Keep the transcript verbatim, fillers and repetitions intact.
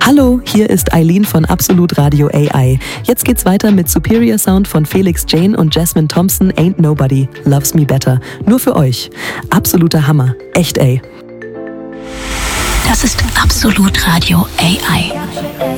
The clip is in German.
Hallo, hier ist Eileen von Absolut Radio A I. Jetzt geht's weiter mit Superior Sound von Felix Jane und Jasmine Thompson, Ain't Nobody, Loves Me Better. Nur für euch. Absoluter Hammer. Echt, ey. Das ist Absolut Radio A I.